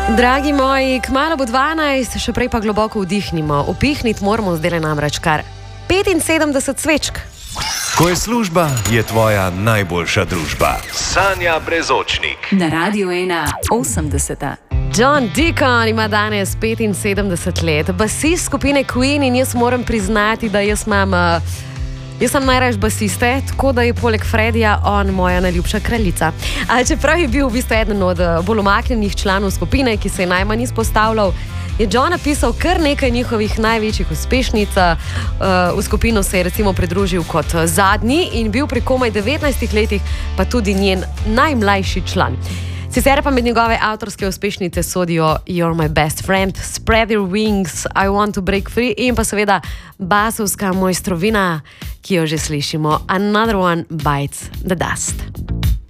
Dragi moji, kmalu bo 12, še prej pa globoko vdihnimo. Upihniti moramo zdaj namreč kar 75 svečk. Ko je služba, je tvoja najboljša družba. Sanja Brezočnik. Na Radiu 1 80. John Deacon ima danes 75 let, basist skupine Queen, in jaz moram priznati, da jaz sem najraje basiste, tako da je poleg Fredija on moja najljubša kraljica. Čeprav je bil v bistvu eden od bolj umaknjenih članov skupine, ki se je najmanj izpostavljal, je John napisal kar nekaj njihovih največjih uspešnic. V skupino se je recimo pridružil kot zadnji in bil pri komaj 19 letih pa tudi njen najmlajši član. Sicer pa med njegove avtorske uspešnice sodijo You're My Best Friend, Spread Your Wings, I Want to Break Free in pa seveda basovska mojstrovina, ki jo že slišimo, Another One Bites the Dust.